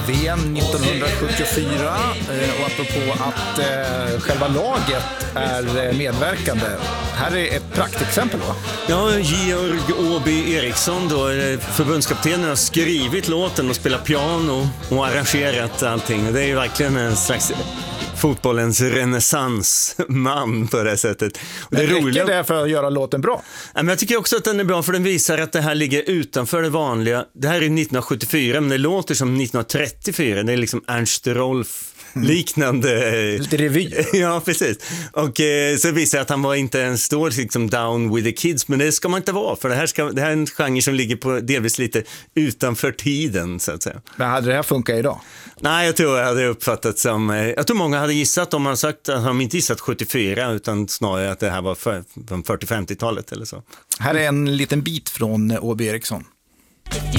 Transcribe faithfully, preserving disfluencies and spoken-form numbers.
V M nittonhundrasjuttiofyra och apropå att eh, själva laget är medverkande. Här är ett praktexempel va? Ja, Georg Åby Eriksson då, förbundskaptenen, har skrivit låten och spelat piano och arrangerat allting. Det är ju verkligen en slags fotbollens renässansman på det sättet. Och det räcker roliga... det för att göra låten bra? Ja, men jag tycker också att den är bra för den visar att det här ligger utanför det vanliga. Det här är nittonhundrasjuttiofyra men det låter som nittonhundratrettiofyra. Det är liksom Ernst Rolf liknande. Lite revy. Ja, precis. Och eh, så visar att han var inte en stor liksom down with the kids, men det ska man inte vara för det här, ska, det här är en genre som ligger på delvis lite utanför tiden så att säga. Men hade det här funkat idag? Nej, jag tror jag hade uppfattat som eh, jag tror många hade gissat om man sagt att de inte gissat sjuttiofyra utan snarare att det här var för, från fyrtio-femtiotalet eller så. Här är en liten bit från Åby Eriksson.